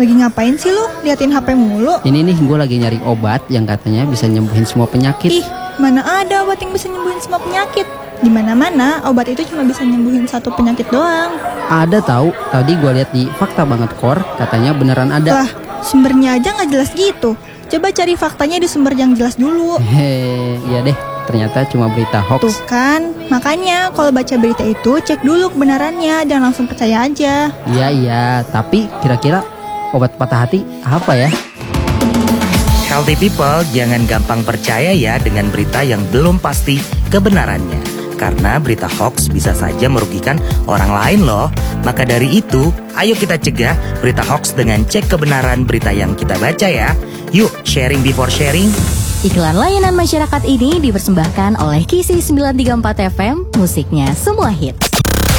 Lagi ngapain sih lu? Liatin HP mulu. Ini nih gue lagi nyari obat yang katanya bisa nyembuhin semua penyakit. Ih, mana ada obat yang bisa nyembuhin semua penyakit? Di mana-mana obat itu cuma bisa nyembuhin satu penyakit doang. Ada tahu, tadi gue lihat di Fakta Banget Core, katanya beneran ada. Lah, sumbernya aja nggak jelas gitu. Coba cari faktanya di sumber yang jelas dulu. Iya deh, ternyata cuma berita hoax. Tuh kan, makanya kalau baca berita itu cek dulu kebenarannya, jangan langsung percaya aja. Iya, tapi kira-kira obat patah hati apa ya? Healthy people, jangan gampang percaya ya dengan berita yang belum pasti kebenarannya. Karena berita hoax bisa saja merugikan orang lain loh. Maka dari itu, ayo kita cegah berita hoax dengan cek kebenaran berita yang kita baca ya. Yuk, sharing before sharing. Iklan layanan masyarakat ini dipersembahkan oleh Kisi 934 FM, musiknya semua hits.